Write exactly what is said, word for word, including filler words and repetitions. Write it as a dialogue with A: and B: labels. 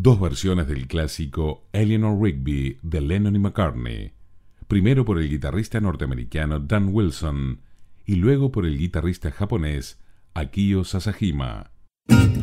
A: dos versiones del clásico Eleanor Rigby de Lennon y McCartney, primero por el guitarrista norteamericano Dan Wilson y luego por el guitarrista japonés Akio Sasajima.